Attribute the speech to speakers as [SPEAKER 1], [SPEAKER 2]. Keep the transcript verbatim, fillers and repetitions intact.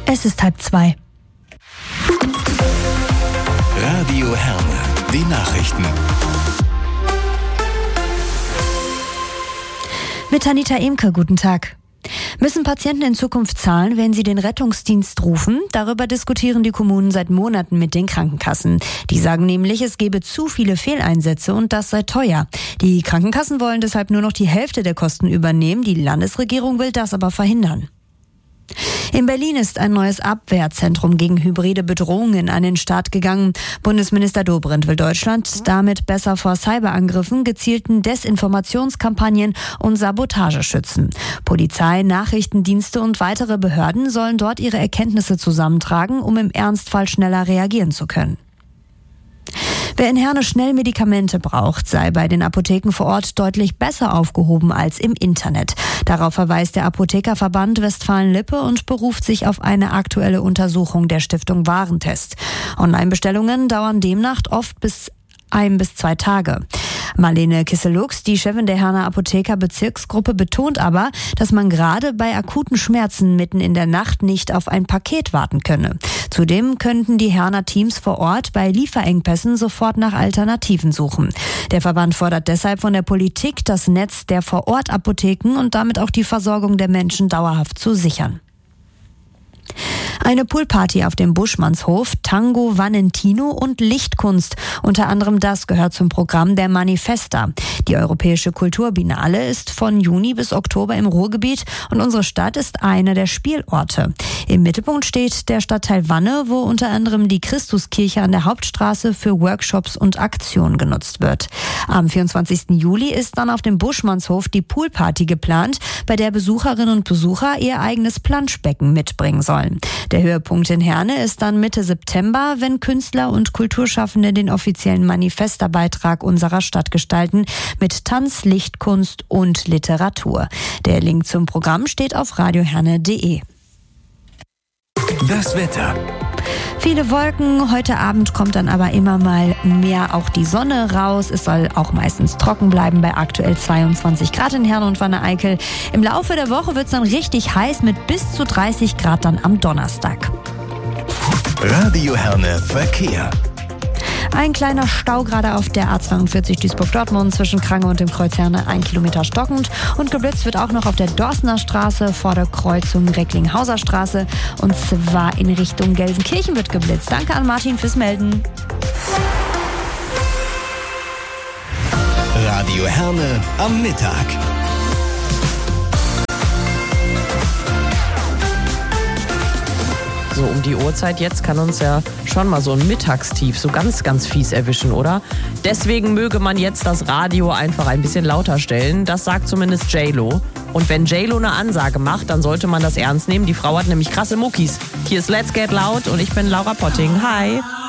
[SPEAKER 1] Es ist halb zwei.
[SPEAKER 2] Radio Herne, die Nachrichten.
[SPEAKER 1] Mit Anita Emke, guten Tag. Müssen Patienten in Zukunft zahlen, wenn sie den Rettungsdienst rufen? Darüber diskutieren die Kommunen seit Monaten mit den Krankenkassen. Die sagen nämlich, es gebe zu viele Fehleinsätze und das sei teuer. Die Krankenkassen wollen deshalb nur noch die Hälfte der Kosten übernehmen. Die Landesregierung will das aber verhindern. In Berlin ist ein neues Abwehrzentrum gegen hybride Bedrohungen an den Start gegangen. Bundesminister Dobrindt will Deutschland damit besser vor Cyberangriffen, gezielten Desinformationskampagnen und Sabotage schützen. Polizei, Nachrichtendienste und weitere Behörden sollen dort ihre Erkenntnisse zusammentragen, um im Ernstfall schneller reagieren zu können. Wer in Herne schnell Medikamente braucht, sei bei den Apotheken vor Ort deutlich besser aufgehoben als im Internet. Darauf verweist der Apothekerverband Westfalen-Lippe und beruft sich auf eine aktuelle Untersuchung der Stiftung Warentest. Online-Bestellungen dauern demnach oft bis ein bis zwei Tage. Marlene Kisselux, die Chefin der Herner Apotheker Bezirksgruppe, betont aber, dass man gerade bei akuten Schmerzen mitten in der Nacht nicht auf ein Paket warten könne. Zudem könnten die Herner Teams vor Ort bei Lieferengpässen sofort nach Alternativen suchen. Der Verband fordert deshalb von der Politik, das Netz der Vor-Ort-Apotheken und damit auch die Versorgung der Menschen dauerhaft zu sichern. Eine Poolparty auf dem Buschmannshof, Tango Valentino und Lichtkunst. Unter anderem das gehört zum Programm der Manifesta. Die Europäische Kulturbiennale ist von Juni bis Oktober im Ruhrgebiet und unsere Stadt ist einer der Spielorte. Im Mittelpunkt steht der Stadtteil Wanne, wo unter anderem die Christuskirche an der Hauptstraße für Workshops und Aktionen genutzt wird. Am vierundzwanzigsten Juli ist dann auf dem Buschmannshof die Poolparty geplant, bei der Besucherinnen und Besucher ihr eigenes Planschbecken mitbringen sollen. Der Höhepunkt in Herne ist dann Mitte September, wenn Künstler und Kulturschaffende den offiziellen Manifesta-Beitrag unserer Stadt gestalten mit Tanz, Lichtkunst und Literatur. Der Link zum Programm steht auf radioherne punkt de.
[SPEAKER 2] Das Wetter.
[SPEAKER 1] Viele Wolken, heute Abend kommt dann aber immer mal mehr auch die Sonne raus. Es soll auch meistens trocken bleiben bei aktuell zweiundzwanzig Grad in Herne und Wanne-Eickel. Im Laufe der Woche wird es dann richtig heiß mit bis zu dreißig Grad dann am Donnerstag.
[SPEAKER 2] Radio Herne Verkehr.
[SPEAKER 1] Ein kleiner Stau gerade auf der A zweiundvierzig Duisburg-Dortmund zwischen Krange und dem Kreuz Herne, ein Kilometer stockend. Und geblitzt wird auch noch auf der Dorstener Straße vor der Kreuzung Recklinghauser Straße. Und zwar in Richtung Gelsenkirchen wird geblitzt. Danke an Martin fürs Melden.
[SPEAKER 2] Radio Herne am Mittag.
[SPEAKER 3] So um die Uhrzeit jetzt kann uns ja schon mal so ein Mittagstief so ganz, ganz fies erwischen, oder? Deswegen möge man jetzt das Radio einfach ein bisschen lauter stellen. Das sagt zumindest J-Lo. Und wenn J-Lo eine Ansage macht, dann sollte man das ernst nehmen. Die Frau hat nämlich krasse Muckis. Hier ist Let's Get Loud und ich bin Laura Potting. Hi!